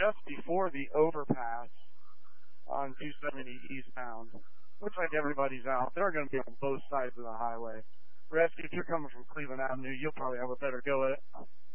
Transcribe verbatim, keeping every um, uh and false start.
just before the overpass on two seventy eastbound. Looks like everybody's out. They're going to be on both sides of the highway. Rescue, if you're coming from Cleveland Avenue, you'll probably have a better go at it.